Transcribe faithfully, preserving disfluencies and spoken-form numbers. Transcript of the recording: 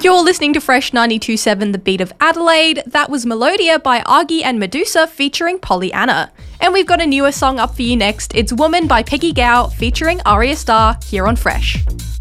You're listening to Fresh ninety-two point seven The Beat of Adelaide. That was Melodia by Argy and Medusa featuring Pollyanna. And we've got a newer song up for you next. It's Woman by Peggy Gao featuring Arya Starr here on Fresh.